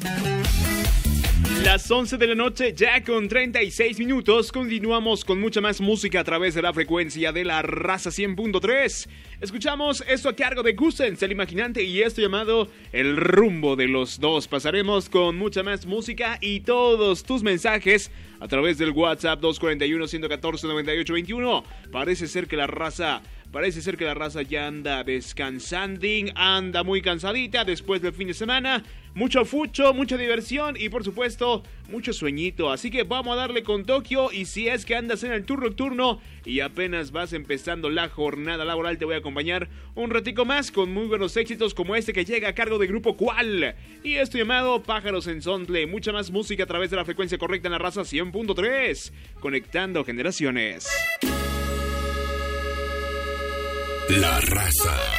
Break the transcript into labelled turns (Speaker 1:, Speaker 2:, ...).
Speaker 1: Las 11 de la noche, ya con 36 minutos, continuamos con mucha más música a través de la frecuencia de la Raza 100.3. Escuchamos esto a cargo de Gusens, el imaginante, y esto llamado El rumbo de los dos. Pasaremos con mucha más música y todos tus mensajes a través del WhatsApp 241-114-9821. Parece ser que la raza ya anda descansando, anda muy cansadita después del fin de semana. Mucho fucho, mucha diversión y por supuesto, mucho sueñito. Así que vamos a darle con Tokio. Y si es que andas en el turno nocturno y apenas vas empezando la jornada laboral, te voy a acompañar un ratico más con muy buenos éxitos como este que llega a cargo de Grupo Cual. Y esto llamado Pájaros en Sontle. Mucha más música a través de la frecuencia correcta en la Raza 100.3. Conectando generaciones.
Speaker 2: La Raza.